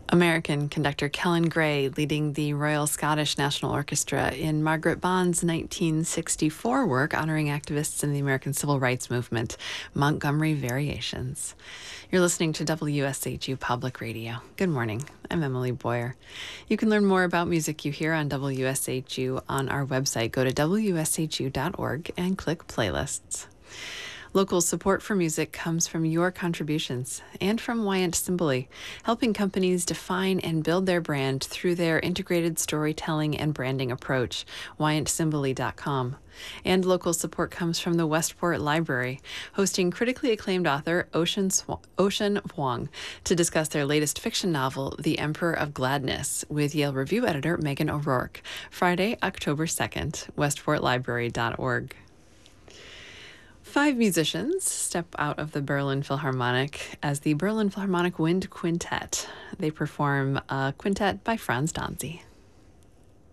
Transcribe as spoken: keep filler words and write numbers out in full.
American conductor Kellen Gray leading the Royal Scottish National Orchestra in Margaret Bond's nineteen sixty-four work honoring activists in the American Civil Rights Movement, Montgomery Variations. You're listening to W S H U Public Radio. Good morning. I'm Emily Boyer. You can learn more about music you hear on W S H U on our website. Go to W S H U dot org and click playlists. Local support for music comes from your contributions and from Wyant Cymbali, helping companies define and build their brand through their integrated storytelling and branding approach, Wyant Cymbali dot com. And local support comes from the Westport Library, hosting critically acclaimed author Ocean, Sw- Ocean Vuong to discuss their latest fiction novel, The Emperor of Gladness, with Yale Review editor Megan O'Rourke, Friday, October second, westport library dot org. Five musicians step out of the Berlin Philharmonic as the Berlin Philharmonic Wind Quintet. They perform a quintet by Franz Danzy.